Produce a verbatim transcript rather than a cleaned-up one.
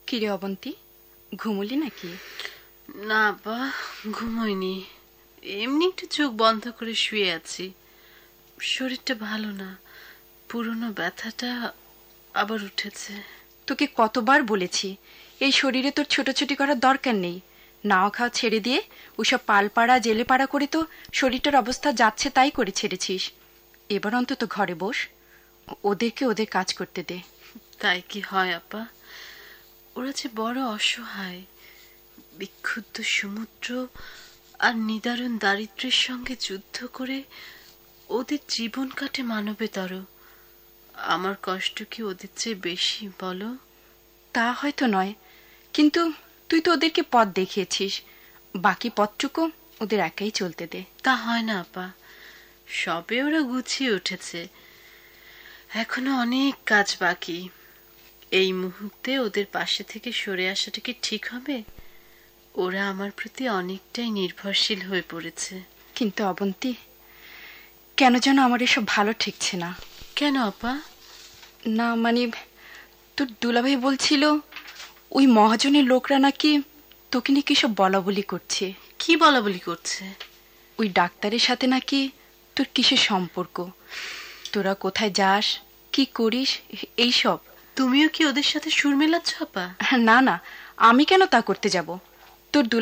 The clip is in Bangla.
কিরে অবন্তী, ঘুমুলি নাকি? না বা, ঘুমোইনি, এমনি একটু চোখ বন্ধ করে শুয়ে আছি। শরীরটা ভালো না, পুরনো ব্যথাটা আবার উঠেছে। তোকে কতবার বলেছি এই শরীরে তোর ছোটাছুটি করার দরকার নেই। নাও খাওয়া ছেড়ে দিয়ে ওসব পালপাড়া জেলে পাড়া করে তো শরীরটার অবস্থা যাচ্ছে তাই করে ছেড়েছিস। এবার অন্তত ঘরে বস, ওদেরকে ওদের কাজ করতে দে। তাই কি হয় আপা? ওরা যে বড় অসহায়, বিক্ষুব্ধ সমুদ্র আর নিদারুণ দারিদ্র্যের সঙ্গে যুদ্ধ করে ওদের জীবন কাটে মানবেতর। আমার কষ্ট কি ওদের চেয়ে বেশি বলো? তা হয়তো নয়, কিন্তু তুই তো ওদেরকে পথ দেখিয়েছিস, বাকি পথটুকু ওদের একাই চলতে দে। তা হয় না আপা, সবে ওরা গুছিয়ে উঠেছে, এখনো অনেক কাজ বাকি। এই মুহূর্তে ওদের পাশে থেকে সরে আসাটা কি ঠিক হবে? ওরা আমার প্রতি অনেকটাই নির্ভরশীল হয়ে পড়েছে। কিন্তু অবন্তী, কেন যেন আমার এসব ভালো ঠেকছে না। কেন আপা? না মানে, তোর দুলাভাই বলছিল ওই মহাজনের লোকরা নাকি তোকে নিয়ে কি সব বলা বলি করছে। কি বলা বলি করছে? ওই ডাক্তারের সাথে নাকি তোর কিসের সম্পর্ক, তোরা কোথায় যাস, কি করিস, এই সব। তুমিও কি ওদের সাথে সুর মেলাচ্ছ আপা? না না, আমি কেন তা করতে যাব? তোর